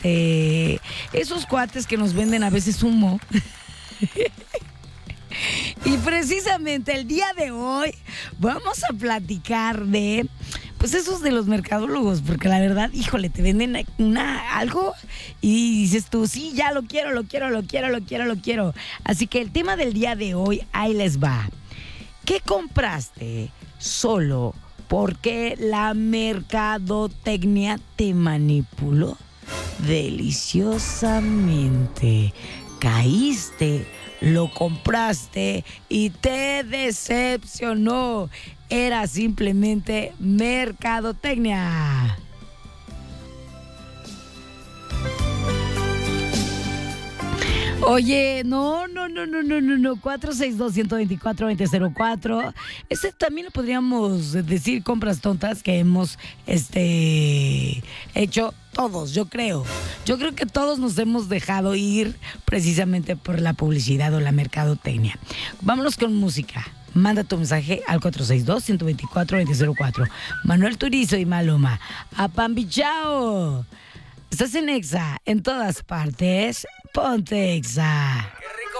esos cuates que nos venden a veces humo. Y precisamente el día de hoy vamos a platicar de, pues esos de los mercadólogos, porque la verdad, híjole, te venden algo y dices tú, sí, ya lo quiero. Así que el tema del día de hoy, ahí les va. ¿Qué compraste solo porque la mercadotecnia te manipuló deliciosamente? Caíste, lo compraste y te decepcionó. Era simplemente mercadotecnia. Oye, no. 462-124-2004. También lo podríamos decir compras tontas que hemos hecho todos, yo creo. Yo creo que todos nos hemos dejado ir precisamente por la publicidad o la mercadotecnia. Vámonos con música. Manda tu mensaje al 462-124-2004. Manuel Turizo y Maluma. ¡Apambichao! Estás en Exa, en todas partes. Ponte Exa.